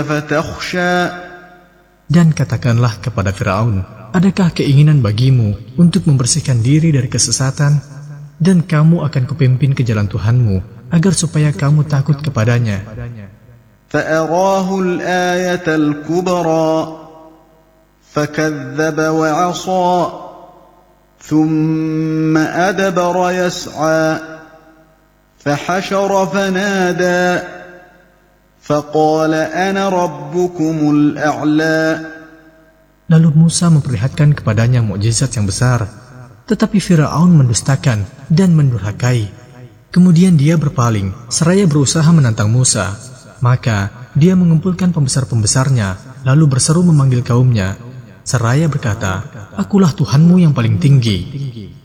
فتخشى Dan katakanlah kepada Firaun, adakah keinginan bagimu untuk membersihkan diri dari kesesatan? Dan kamu akan kupimpin ke jalan Tuhanmu, agar supaya kamu takut kepadanya. فأراه الآية الكبرى فكذب وعصى ثم أدبر يسعى فحشر فنادى فقال أنا ربكم الأعلى. Lalu Musa memperlihatkan kepadanya mukjizat yang besar, tetapi Firaun mendustakan dan mendurhakai. Kemudian dia berpaling, seraya berusaha menantang Musa. Maka dia mengumpulkan pembesar-pembesarnya, lalu berseru memanggil kaumnya, seraya berkata, "Akulah Tuhanmu yang paling tinggi."